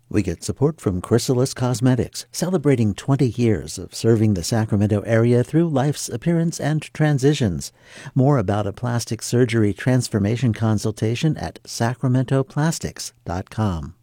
We get support from Chrysalis Cosmetics, celebrating 20 years of serving the Sacramento area through life's appearance and transitions. More about a plastic surgery transformation consultation at sacramentoplastics.com.